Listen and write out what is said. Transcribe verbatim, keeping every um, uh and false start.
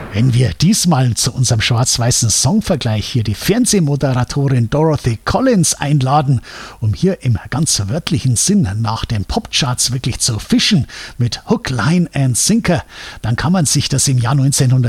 Wenn wir diesmal zu unserem schwarz-weißen Songvergleich hier die Fernsehmoderatorin Dorothy Collins einladen, um hier im ganz wörtlichen Sinn nach den Popcharts wirklich zu fischen mit Hook, Line and Sinker, dann kann man sich das im Jahr neunzehnhundertsiebenundsiebzig